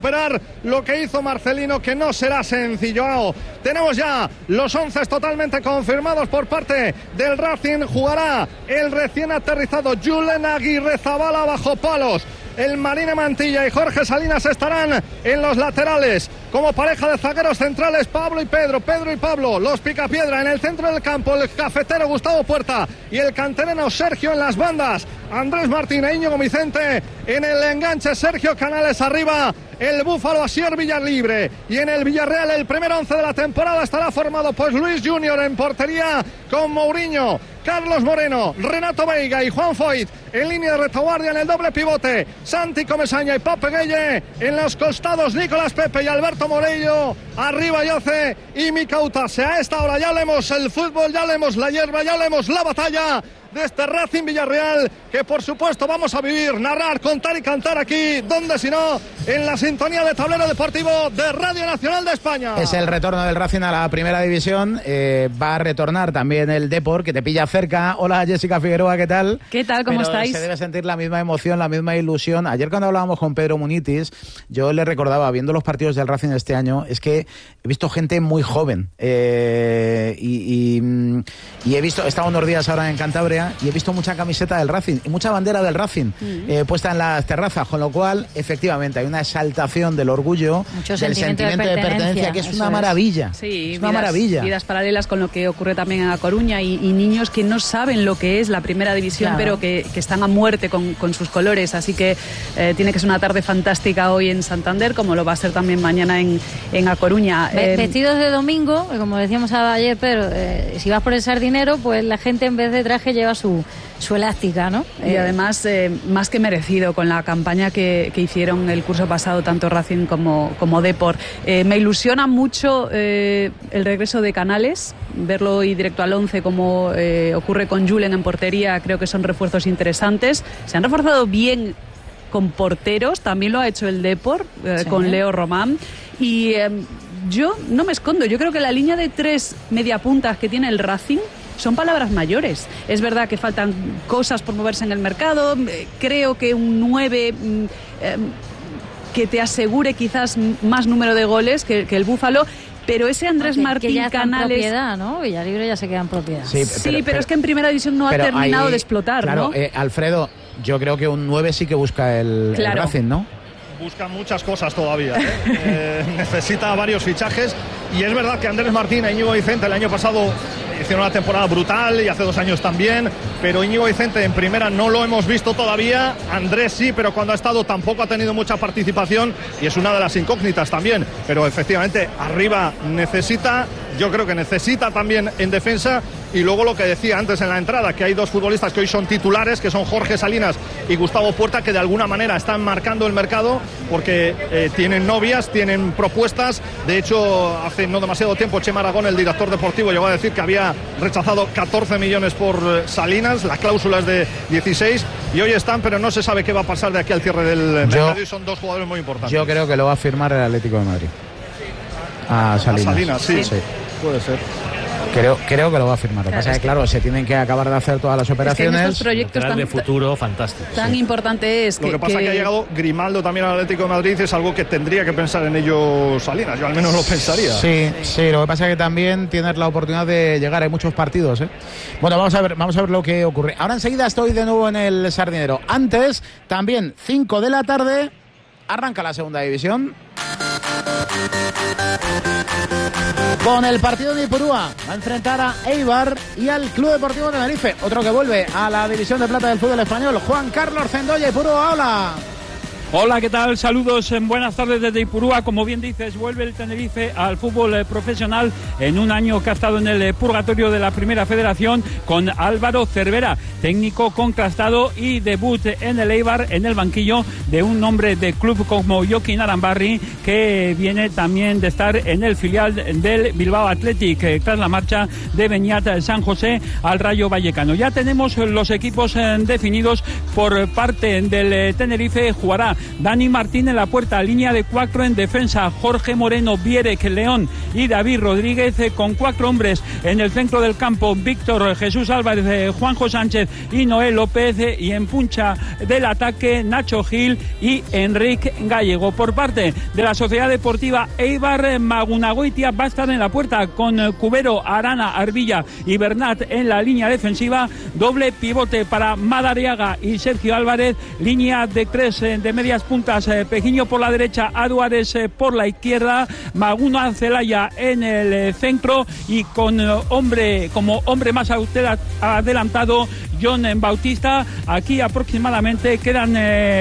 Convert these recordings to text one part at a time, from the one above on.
Esperar lo que hizo Marcelino, que no será sencillo. Tenemos ya los 11 totalmente confirmados por parte del Racing. Jugará el recién aterrizado Julen Aguirrezabala bajo palos. El Marine Mantilla y Jorge Salinas estarán en los laterales como pareja de zagueros centrales. Pablo y Pedro y Pablo, los picapiedra en el centro del campo. El cafetero Gustavo Puerta y el canterano Sergio en las bandas. Andrés Martín e Íñigo Vicente en el enganche. Sergio Canales arriba. El Búfalo Asier Villalibre. Y en el Villarreal el primer 11 de la temporada estará formado pues Luis Junior en portería con Mourinho, Carlos Moreno, Renato Veiga y Juan Foyt en línea de retaguardia en el doble pivote. Santi Comesaña y Pape Gueye en los costados. Nicolás Pepe y Alberto Morello. Arriba Yoce y Micautase. A esta hora ya leemos el fútbol, ya leemos la hierba, ya leemos la batalla de este Racing Villarreal, que por supuesto vamos a vivir, narrar, contar y cantar aquí, donde si no, en la sintonía de Tablero Deportivo de Radio Nacional de España. Es el retorno del Racing a la primera división. Va a retornar también el Depor, que te pilla cerca. Hola Jessica Figueroa, ¿qué tal? ¿Qué tal? ¿Cómo estáis? Se debe sentir la misma emoción, la misma ilusión. Ayer cuando hablábamos con Pedro Munitis, yo le recordaba, viendo los partidos del Racing este año, es que he visto gente muy joven y he estado unos días ahora en Cantabria y he visto mucha camiseta del Racing y mucha bandera del Racing puesta en las terrazas, con lo cual efectivamente hay una exaltación del orgullo, del sentimiento de pertenencia, que es una maravilla. Sí, es una maravilla. Vidas paralelas con lo que ocurre también en A Coruña y niños que no saben lo que es la primera división, claro, pero que están a muerte con sus colores, así que tiene que ser una tarde fantástica hoy en Santander, como lo va a ser también mañana en A Coruña. Vestidos de domingo, como decíamos ayer, pero si vas por el Sardinero, pues la gente en vez de traje lleva su elástica, ¿no? Y además, más que merecido con la campaña que hicieron el curso pasado, tanto Racing como Depor. Me ilusiona mucho el regreso de Canales, verlo hoy directo al 11 como ocurre con Julen en portería. Creo que son refuerzos interesantes. Se han reforzado bien con porteros, también lo ha hecho el Depor, sí, con Leo Román. Y yo no me escondo, yo creo que la línea de 3 mediapuntas que tiene el Racing son palabras mayores. Es verdad que faltan cosas por moverse en el mercado. Creo que un 9 que te asegure quizás más número de goles que el Búfalo. Pero ese Andrés Martín que ya Canales... en propiedad, ¿no? Villalibre ya se queda en propiedad. Sí, pero es que en primera división no ha terminado de explotar, claro, ¿no? Alfredo, yo creo que un 9 sí que busca el Racing, ¿no? Busca muchas cosas todavía, necesita varios fichajes. Y es verdad que Andrés Martín e Íñigo Vicente el año pasado hicieron una temporada brutal y hace 2 años también, pero Íñigo Vicente en primera no lo hemos visto todavía. Andrés sí, pero cuando ha estado tampoco ha tenido mucha participación y es una de las incógnitas también. Pero efectivamente arriba necesita, yo creo que necesita también en defensa. Y luego lo que decía antes en la entrada, que hay 2 futbolistas que hoy son titulares, que son Jorge Salinas y Gustavo Puerta, que de alguna manera están marcando el mercado porque tienen novias, tienen propuestas. De hecho, hace no demasiado tiempo Chema Aragón, el director deportivo, llegó a decir que había rechazado 14 millones por Salinas, la cláusula es de 16 y hoy están, pero no se sabe qué va a pasar de aquí al cierre del mercado y son 2 jugadores muy importantes. Yo creo que lo va a firmar el Atlético de Madrid. A Salinas, sí. Puede ser. Creo que lo va a firmar. Lo que pasa es que, claro, se tienen que acabar de hacer todas las operaciones. Es que en estos proyectos de futuro fantástico. Tan importante es que... Lo que pasa es que ha llegado Grimaldo también al Atlético de Madrid, es algo que tendría que pensar en ello Salinas. Yo al menos lo pensaría. Sí, lo que pasa es que también tienes la oportunidad de llegar. Hay muchos partidos, Bueno, vamos a ver lo que ocurre. Ahora enseguida estoy de nuevo en el Sardinero. Antes, también 5 de la tarde, arranca la segunda división. Con el partido de Ipurúa va a enfrentar a Eibar y al Club Deportivo Tenerife, otro que vuelve a la división de plata del fútbol español. Juan Carlos Cendoya, Ipurúa, hola. Hola, ¿qué tal? Saludos, buenas tardes desde Ipurúa. Como bien dices, vuelve el Tenerife al fútbol profesional en un año que ha estado en el purgatorio de la Primera Federación con Álvaro Cervera, técnico contrastado y debut en el Eibar en el banquillo de un hombre de club como Joaquín Arambarri, que viene también de estar en el filial del Bilbao Athletic tras la marcha de Beñat San José al Rayo Vallecano. Ya tenemos los equipos definidos por parte del Tenerife. Jugará Dani Martín en la puerta, línea de 4 en defensa, Jorge Moreno, Vierek, León y David Rodríguez, con 4 hombres en el centro del campo, Víctor, Jesús Álvarez, Juanjo Sánchez y Noel López, y en puncha del ataque Nacho Gil y Enrique Gallego. Por parte de la Sociedad Deportiva Eibar, Magunagoitia va a estar en la puerta con Cubero, Arana, Arbilla y Bernat en la línea defensiva, doble pivote para Madariaga y Sergio Álvarez, línea de 3 de medias puntas, Pejiño por la derecha, Aduares por la izquierda, Maguna Celaya en el centro y con como hombre más adelantado John Bautista. Aquí aproximadamente quedan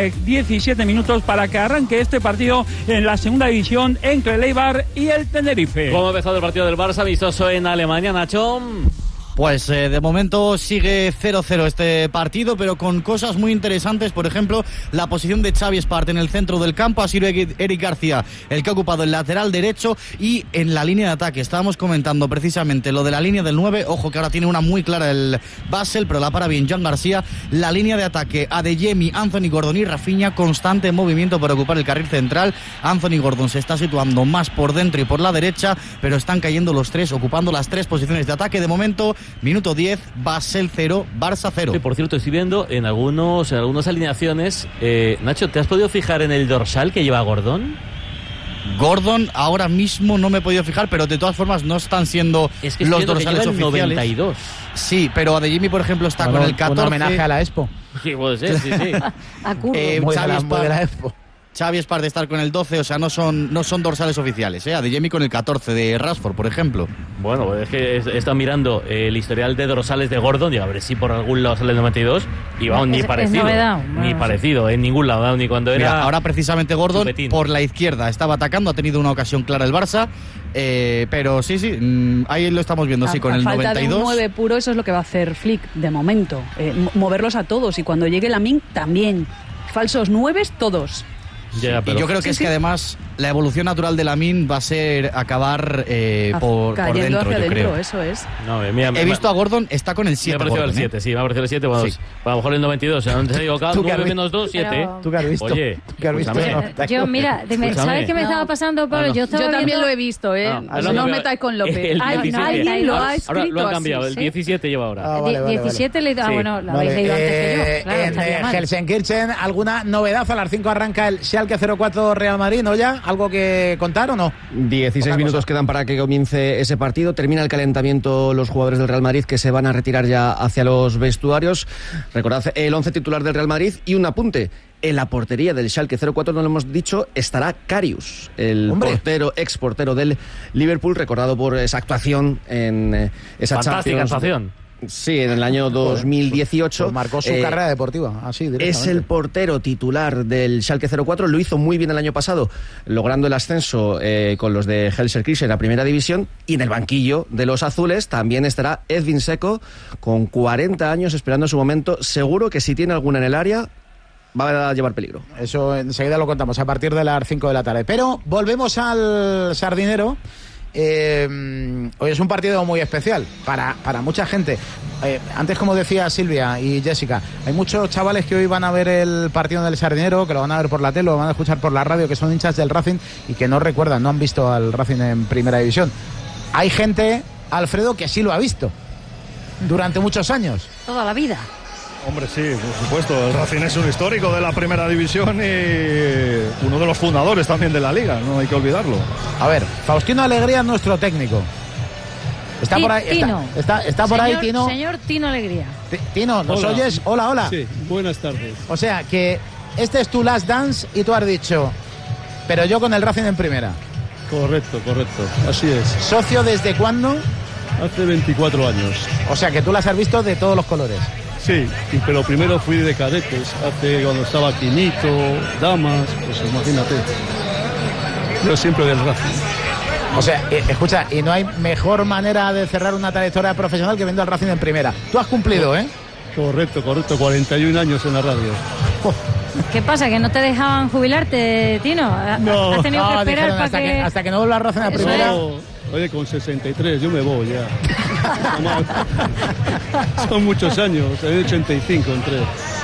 17 minutos para que arranque este partido en la segunda división entre el Eibar y el Tenerife. ¿Cómo ha empezado el partido del Barça amistoso en Alemania, Nacho? Pues de momento sigue 0-0 este partido, pero con cosas muy interesantes. Por ejemplo, la posición de Xavi Espart en el centro del campo. Ha sido Eric García el que ha ocupado el lateral derecho, y en la línea de ataque estábamos comentando precisamente lo de la línea del 9. Ojo que ahora tiene una muy clara el Basel, pero la para bien Jan García. La línea de ataque, Adeyemi, Anthony Gordon y Rafinha, constante movimiento para ocupar el carril central. Anthony Gordon se está situando más por dentro y por la derecha, pero están cayendo los tres, ocupando las 3 posiciones de ataque. De momento, minuto 10, Basel 0, Barça 0. Sí, por cierto, estoy viendo en algunas alineaciones, Nacho, ¿te has podido fijar en el dorsal que lleva Gordon? Gordon ahora mismo no me he podido fijar, pero de todas formas no están siendo los dorsales que lleva el oficiales. 92. Sí, pero Adeyemi, por ejemplo, está con el 14. Un homenaje a la Expo. Sí, puede ser, sí. A Curro. Muy de la Expo. Xavi Espart de estar con el 12, o sea, no son dorsales oficiales, Adeyemi con el 14 de Rashford, por ejemplo. Bueno, es que he estado mirando el historial de dorsales de Gordon, y a ver si por algún lado sale el 92, y vamos, ni parecido. Ni parecido, en ningún lado, ni cuando era. Mira, ahora precisamente Gordon chupetín. Por la izquierda estaba atacando, ha tenido una ocasión clara el Barça, pero sí, ahí lo estamos viendo, sí, con el falta 92. De un 9 puro, eso es lo que va a hacer Flick de momento, moverlos a todos, y cuando llegue Lamine también. Falsos 9 todos. Ya, y yo creo que es que además la evolución natural de Lamine va a ser acabar por cayendo dentro, hacia yo creo. Eso es. No, He visto a Gordon, está con el 7. Me ha parecido el 7, sí, me ha parecido el 7. Bueno, sí. A lo mejor el 92, o sea, no te digo, 9 menos 2, 7. Pero... ¿Tú qué has visto? Oye, ¿Tú qué has visto? Yo, mira, ¿sabes qué me estaba pasando, Pablo? Yo también viendo... lo he visto, no os metáis con López. Alguien lo ha escrito. Ahora lo han cambiado, el 17 lleva ahora. 17 le he dado, bueno, lo habéis leído antes que yo. Claro, estaría mal. Gelsenkirchen, ¿alguna novedad? A las 5 arranca el Schalke 04 Real Madrid, ¿no ya? ¿Algo que contar o no? 16 minutos quedan para que comience ese partido. Termina el calentamiento los jugadores del Real Madrid, que se van a retirar ya hacia los vestuarios. Recordad el 11 titular del Real Madrid, y un apunte. En la portería del Schalke 04, no lo hemos dicho, estará Karius, el ex portero del Liverpool, recordado por esa actuación en esa fantástica actuación. Sí, en el año 2018. Pues marcó su carrera deportiva, así directamente. Es el portero titular del Schalke 04, lo hizo muy bien el año pasado, logrando el ascenso con los de Gelsenkirchen a Primera División, y en el banquillo de los azules también estará Edwin Seco, con 40 años esperando su momento. Seguro que si tiene alguna en el área va a llevar peligro. Eso enseguida lo contamos a partir de las 5 de la tarde. Pero volvemos al Sardinero. Hoy es un partido muy especial para mucha gente. Antes, como decía Silvia y Jessica, hay muchos chavales que hoy van a ver el partido del Sardinero, que lo van a ver por la tele, lo van a escuchar por la radio, que son hinchas del Racing y que no recuerdan, no han visto al Racing en Primera División. Hay gente, Alfredo, que sí lo ha visto durante muchos años. Toda la vida. Hombre, sí, por supuesto. El Racing es un histórico de la Primera División y uno de los fundadores también de la Liga, no hay que olvidarlo. A ver, Faustino Alegría es nuestro técnico. Está por ahí, Tino. Está por ahí, Tino. Señor Tino Alegría. Tino, ¿nos oyes? Hola. Sí, buenas tardes. O sea, que este es tu last dance y tú has dicho, pero yo con el Racing en Primera. Correcto, así es. ¿Socio desde cuándo? Hace 24 años. O sea, que tú las has visto de todos los colores. Sí, pero primero fui de cadetes, cuando estaba Quinito, Damas, pues imagínate. Yo siempre del Racing. O sea, escucha, y no hay mejor manera de cerrar una trayectoria profesional que viendo al Racing en Primera. Tú has cumplido, ¿eh? Correcto, 41 años en la radio. ¿Qué pasa? ¿Que no te dejaban jubilarte, Tino? No. ¿Has tenido que esperar para hasta que no vuelva al Racing a Primera? No. Oye, con 63, yo me voy ya. Son muchos años, en 85 entré.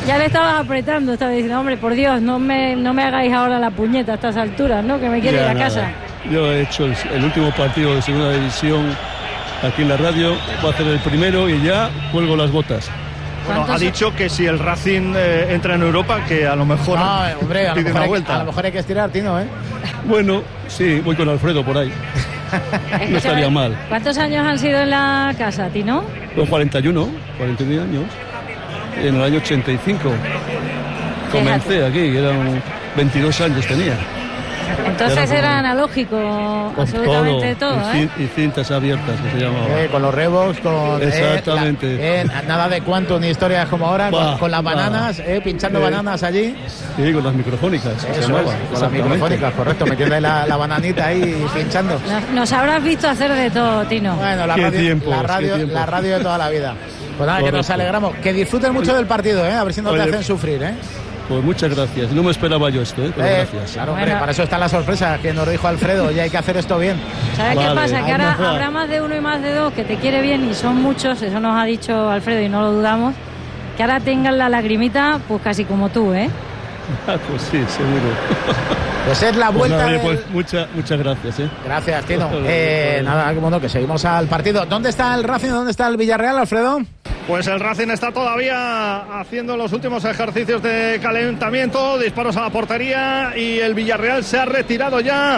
Ya le estabas apretando, estaba diciendo, hombre, por Dios, no me hagáis ahora la puñeta a estas alturas, ¿no? Que me quiero ir a casa. Yo he hecho el último partido de segunda división aquí en la radio, voy a hacer el primero y ya cuelgo las botas. Bueno, ha dicho que si el Racing entra en Europa, que a lo mejor hombre, pide una vuelta. A lo mejor hay que estirar, Tino, ¿eh? Bueno, sí, voy con Alfredo por ahí. No estaría mal. ¿Cuántos años han sido en la casa, Tino? 41 años. En el año 85 comencé aquí, eran 22 años tenía. Entonces era analógico, absolutamente todo, ¿eh? Y cintas abiertas, que se llamaba. Con los Revox, con... Exactamente. Nada de cuanto ni historias como ahora, con las bananas, pinchando bananas allí. Sí, con las microfónicas. Eso es, con las microfónicas, correcto, metiendo la bananita ahí y pinchando. Nos habrás visto hacer de todo, Tino. Bueno, la radio de toda la vida. Pues nada, correcto. Que nos alegramos. Que disfruten mucho del partido, a ver si no te hacen sufrir, Pues muchas gracias. No me esperaba yo esto, pero gracias. Claro, hombre, para eso está la sorpresa que nos dijo Alfredo, y hay que hacer esto bien. ¿Sabes qué pasa? Que ahora habrá más de uno y más de dos que te quiere bien y son muchos, eso nos ha dicho Alfredo y no lo dudamos, que ahora tengan la lagrimita pues casi como tú, ¿eh? Pues sí, seguro. Pues es la vuelta. Pues muchas gracias, Gracias, Tino. Nada, bueno, que seguimos al partido. ¿Dónde está el Racing? ¿Dónde está el Villarreal, Alfredo? Pues el Racing está todavía haciendo los últimos ejercicios de calentamiento, disparos a la portería, y el Villarreal se ha retirado ya.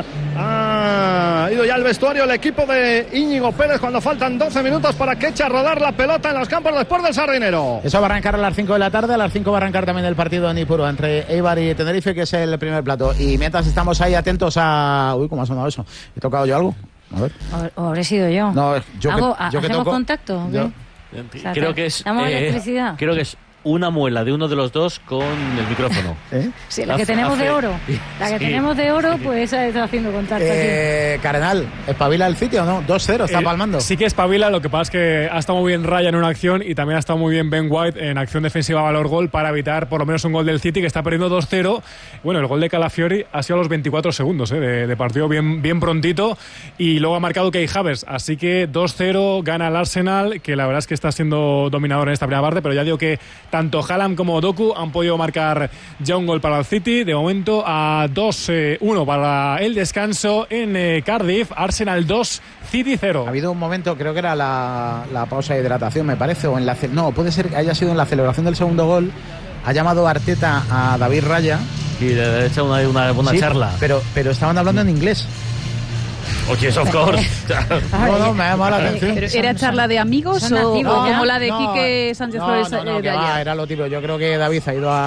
Ha ido ya al vestuario el equipo de Íñigo Pérez cuando faltan 12 minutos para que eche a rodar la pelota en los campos después del Sardinero. Eso va a arrancar a las 5 de la tarde. A las 5 va a arrancar también el partido en Ipurúa entre Eibar y Tenerife, que es el primer plato. Y mientras estamos ahí atentos a... Uy, ¿cómo ha sonado eso? ¿He tocado yo algo? A ver. ¿O habré sido yo? No, yo ¿Hacemos contacto? Creo que es electricidad. Creo que es una muela de uno de los dos con el micrófono. Sí, la que tenemos de oro. La que tenemos de oro, pues esa está haciendo contacto aquí. Cardenal, ¿espabila el sitio o no? 2-0, está palmando. Sí que espabila, lo que pasa es que ha estado muy bien Raya en una acción y también ha estado muy bien Ben White en acción defensiva valor gol para evitar por lo menos un gol del City, que está perdiendo 2-0. Bueno, el gol de Calafiori ha sido a los 24 segundos de partido, bien prontito, y luego ha marcado Kai Havertz, así que 2-0 gana el Arsenal, que la verdad es que está siendo dominador en esta primera parte, pero ya digo que tanto Haaland como Doku han podido marcar ya un gol para el City. De momento a 2-1 para el descanso en Cardiff. Arsenal 2, City 0. Ha habido un momento, creo que era la pausa de hidratación, me parece, o en la... No, puede ser que haya sido en la celebración del segundo gol. Ha llamado Arteta a David Raya. Y le ha hecho una charla. Pero estaban hablando en inglés. Oh, yes, of course. No, me ha llamado la atención. ¿Era charla de amigos o como la de Quique Sánchez Flores de ayer? Era lo típico. Yo creo que David ha ido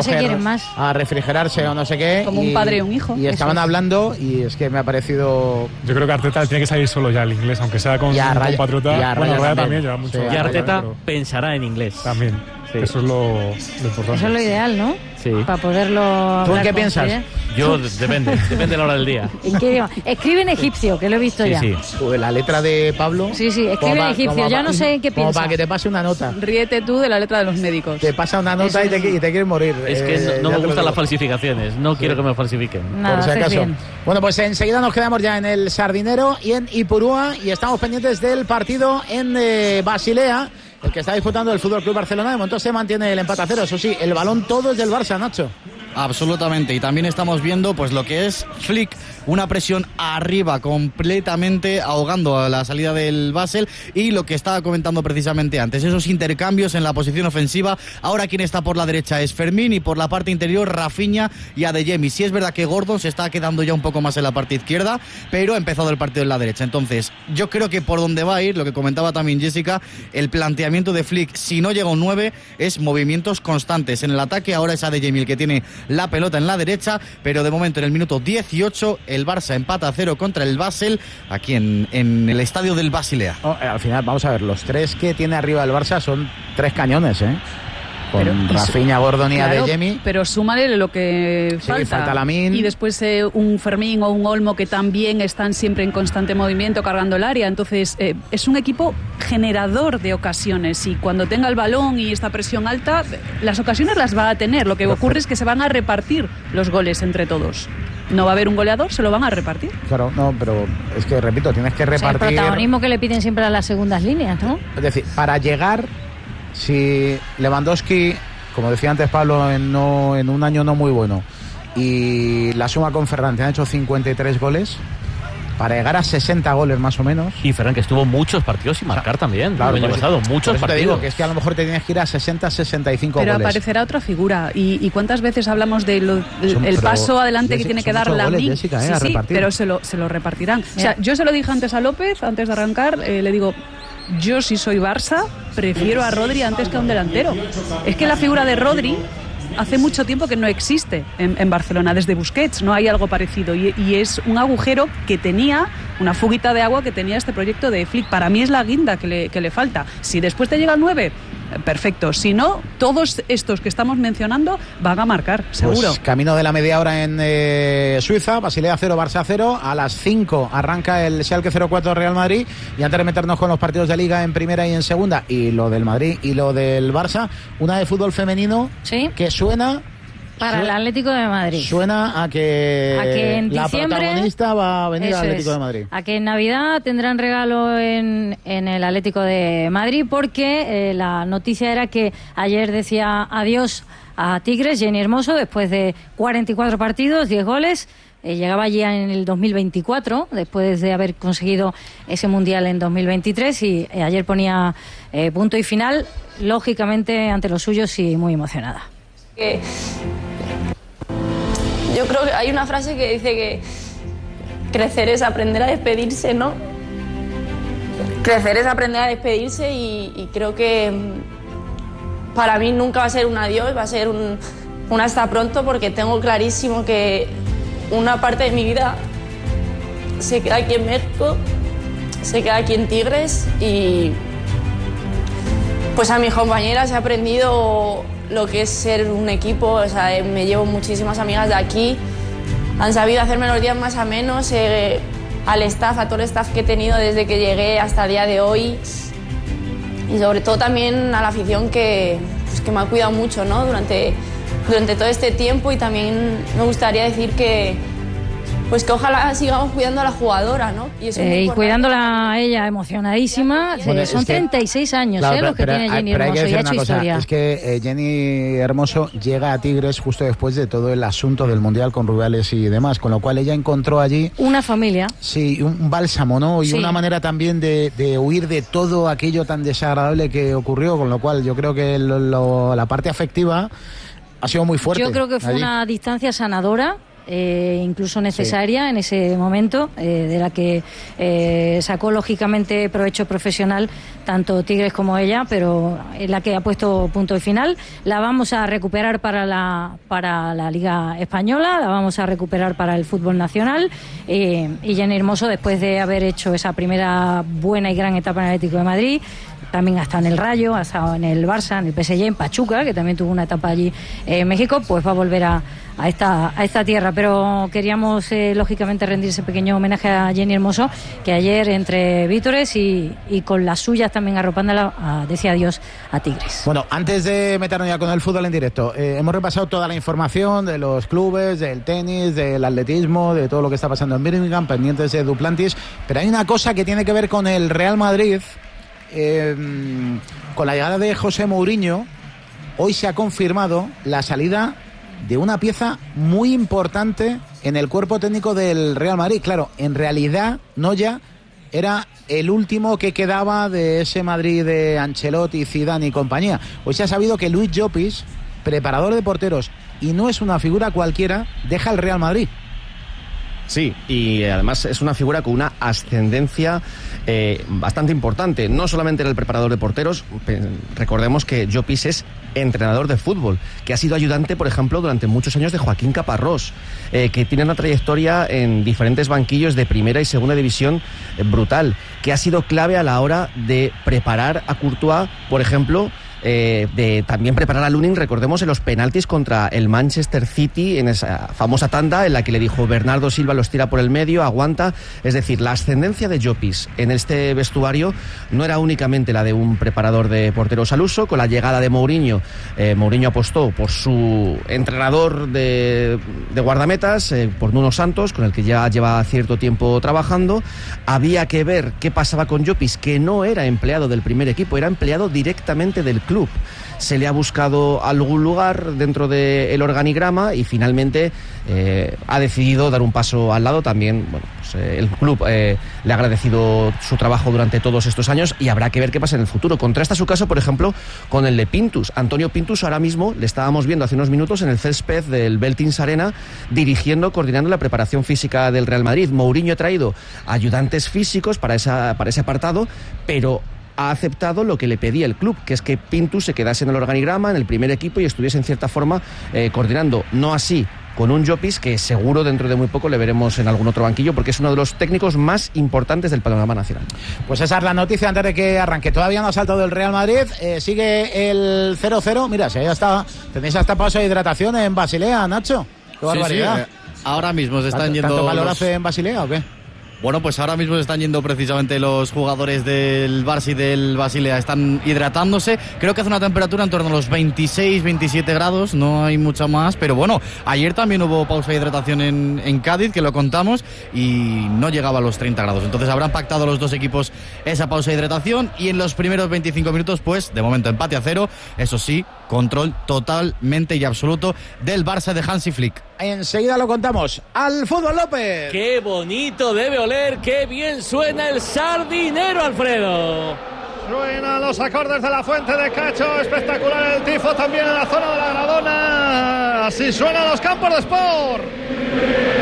a refrigerarse o no sé qué. Como un padre y un hijo. Y estaban hablando y es que me ha parecido... Yo creo que Arteta tiene que salir solo ya el inglés, aunque sea con un compatriota. Bueno, Raya también lleva mucho. Y Arteta pensará en inglés. También. Sí. Eso es lo importante. Eso es lo ideal, ¿no? Sí. Para poderlo... ¿Tú en qué piensas? Yo, depende de la hora del día. ¿En qué idioma? Escribe en egipcio, que lo he visto ya. Sí. La letra de Pablo... Sí, escribe en egipcio, ya no sé en qué piensas. Como para que te pase una nota. Ríete tú de la letra de los médicos. Te pasa una nota y te quieres morir. Es que no me gustan las falsificaciones, no quiero que me falsifiquen. Nada, por si acaso. bien. Bueno, pues enseguida nos quedamos ya en el Sardinero y en Ipurúa y estamos pendientes del partido en Basilea, el que está disputando el Fútbol Club Barcelona. De momento se mantiene el empate a 0. Eso sí, el balón todo es del Barça, Nacho. Absolutamente, y también estamos viendo pues lo que es Flick, una presión arriba completamente ahogando a la salida del Basel, y lo que estaba comentando precisamente antes, esos intercambios en la posición ofensiva. Ahora quien está por la derecha es Fermín y por la parte interior Rafinha y Adeyemi. Sí es verdad que Gordon se está quedando ya un poco más en la parte izquierda, pero ha empezado el partido en la derecha. Entonces yo creo que por donde va a ir, lo que comentaba también Jessica, el planteamiento de Flick, si no llega un 9, es movimientos constantes en el ataque. Ahora es Adeyemi el que tiene la pelota en la derecha, pero de momento en el minuto 18 el Barça empata a 0 contra el Basel aquí en el estadio del Basilea. Al final vamos a ver, los tres que tiene arriba el Barça son tres cañones, con Rafinha, Gordon y Adeyemi. Pero súmale lo que falta Lamine. Y después un Fermín o un Olmo que también están siempre en constante movimiento cargando el área. Entonces es un equipo generador de ocasiones, y cuando tenga el balón y esta presión alta, las ocasiones las va a tener. Lo que ocurre es que se van a repartir los goles entre todos. No va a haber un goleador, se lo van a repartir. Claro, no, pero es que repito, tienes que repartir... O sea, el protagonismo que le piden siempre a las segundas líneas, ¿no? Es decir, para llegar... Si Lewandowski como decía antes Pablo, en un año no muy bueno, y la suma con Ferran, te han hecho 53 goles, para llegar a 60 goles más o menos. Y Ferran, que estuvo muchos partidos sin marcar también, claro, el año pasado, muchos partidos. Te digo que es que a lo mejor te tienes que ir a 60, 65 pero goles. Pero aparecerá otra figura. ¿Y cuántas veces hablamos del paso adelante que tiene que dar Lamine? Sí, pero se lo repartirán. O sea, yo se lo dije antes a López, antes de arrancar, le digo, yo si soy Barça, prefiero a Rodri antes que a un delantero. Es que la figura de Rodri hace mucho tiempo que no existe en Barcelona, desde Busquets no hay algo parecido, y es un agujero que tenía, una fuguita de agua que tenía este proyecto de Flick. Para mí es la guinda que le falta. Si después te llega el 9, perfecto. Si no, todos estos que estamos mencionando van a marcar, seguro. Pues camino de la media hora en Suiza, Basilea 0, Barça 0. A las 5 arranca el Schalke 04 Real Madrid. Y antes de meternos con los partidos de Liga en primera y en segunda, y lo del Madrid y lo del Barça, una de fútbol femenino, ¿sí?, que suena para el Atlético de Madrid. Suena a que en la protagonista va a venir al Atlético de Madrid. A que en Navidad tendrán regalo en el Atlético de Madrid, porque la noticia era que ayer decía adiós a Tigres Jenny Hermoso después de 44 partidos, 10 goles. Llegaba allí en el 2024, después de haber conseguido ese Mundial en 2023, y ayer ponía punto y final, lógicamente ante los suyos, y muy emocionada. Yo creo que hay una frase que dice que crecer es aprender a despedirse, ¿no? Crecer es aprender a despedirse, y creo que para mí nunca va a ser un adiós, va a ser un hasta pronto, porque tengo clarísimo que una parte de mi vida se queda aquí en México, se queda aquí en Tigres, y pues a mis compañeras he aprendido lo que es ser un equipo. O sea, me llevo muchísimas amigas de aquí, han sabido hacerme los días más amenos, al staff, a todo el staff que he tenido desde que llegué hasta el día de hoy, y sobre todo también a la afición que me ha cuidado mucho, ¿no?, durante todo este tiempo. Y también me gustaría decir que ojalá sigamos cuidando a la jugadora, ¿no? Y cuidándola a ella, emocionadísima. Bueno, son 36 años, claro, los que tiene Jenny Hermoso, y ha hecho historia. Es que Jenny Hermoso llega a Tigres justo después de todo el asunto del Mundial con Rubiales y demás, con lo cual ella encontró allí una familia. Sí, un bálsamo, ¿no? Y una manera también de huir de todo aquello tan desagradable que ocurrió, con lo cual yo creo que la parte afectiva ha sido muy fuerte. Yo creo que fue una distancia sanadora, incluso necesaria en ese momento, de la que sacó lógicamente provecho profesional tanto Tigres como ella, pero en la que ha puesto punto y final. La vamos a recuperar para la Liga Española, la vamos a recuperar para el fútbol nacional, y Jenny Hermoso, después de haber hecho esa primera buena y gran etapa en el Atlético de Madrid, también ha estado en el Rayo, ha estado en el Barça, en el PSG, en Pachuca, que también tuvo una etapa allí en México, pues va a volver a esta tierra. Pero queríamos lógicamente rendir ese pequeño homenaje a Jenny Hermoso, que ayer, entre vítores y con las suyas también arropándola, decía adiós a Tigres. Bueno, antes de meternos ya con el fútbol en directo, hemos repasado toda la información de los clubes, del tenis, del atletismo, de todo lo que está pasando en Birmingham, pendientes de Duplantis, pero hay una cosa que tiene que ver con el Real Madrid. Con la llegada de José Mourinho, hoy se ha confirmado la salida de una pieza muy importante en el cuerpo técnico del Real Madrid. Claro, en realidad Noya era el último que quedaba de ese Madrid de Ancelotti, Zidane y compañía. Hoy se ha sabido que Luis Llopis, preparador de porteros, y no es una figura cualquiera, deja el Real Madrid. Sí, y además es una figura con una ascendencia bastante importante. No solamente era el preparador de porteros, recordemos que Llopis es entrenador de fútbol, que ha sido ayudante, por ejemplo, durante muchos años de Joaquín Caparrós, que tiene una trayectoria en diferentes banquillos de primera y segunda división brutal, que ha sido clave a la hora de preparar a Courtois, por ejemplo, de también preparar a Lunin, recordemos, en los penaltis contra el Manchester City, en esa famosa tanda en la que le dijo Bernardo Silva los tira por el medio, aguanta. Es decir, la ascendencia de Llopis en este vestuario no era únicamente la de un preparador de porteros al uso. Con la llegada de Mourinho, Mourinho apostó por su entrenador de guardametas, por Nuno Santos, con el que ya lleva cierto tiempo trabajando. Había que ver qué pasaba con Llopis, que no era empleado del primer equipo, era empleado directamente del club. club. Se le ha buscado algún lugar dentro del organigrama y finalmente ha decidido dar un paso al lado. También pues, el club le ha agradecido su trabajo durante todos estos años y habrá que ver qué pasa en el futuro. Contrasta su caso, por ejemplo, con el de Pintus. Antonio Pintus ahora mismo le estábamos viendo hace unos minutos en el césped del Veltins Arena coordinando la preparación física del Real Madrid. Mourinho ha traído ayudantes físicos para ese apartado, pero ha aceptado lo que le pedía el club, que es que Pintus se quedase en el organigrama, en el primer equipo y estuviese en cierta forma coordinando. No así con un Llopis, que seguro dentro de muy poco le veremos en algún otro banquillo, porque es uno de los técnicos más importantes del panorama nacional. Pues esa es la noticia antes de que arranque. Todavía no ha saltado del Real Madrid, sigue el 0-0. Mira, si ahí está, tenéis hasta pausa de hidratación en Basilea, Nacho. Qué barbaridad. Sí, ahora mismo se están yendo. ¿Tanto calor hace en Basilea o qué? Bueno, pues ahora mismo están yendo precisamente los jugadores del Barça y del Basilea, están hidratándose. Creo que hace una temperatura en torno a los 26, 27 grados, no hay mucha más. Pero bueno, ayer también hubo pausa de hidratación en Cádiz, que lo contamos, y no llegaba a los 30 grados. Entonces habrán pactado los dos equipos esa pausa de hidratación y en los primeros 25 minutos, pues de momento empate a 0. Eso sí, control totalmente y absoluto del Barça de Hansi Flick. Enseguida lo contamos. Al fútbol, López. Qué bonito debe oler, qué bien suena el Sardinero, Alfredo. Suenan los acordes de la Fuente de Cacho, espectacular el tifo también en la zona de la Gradona. Así suenan los campos de Sport.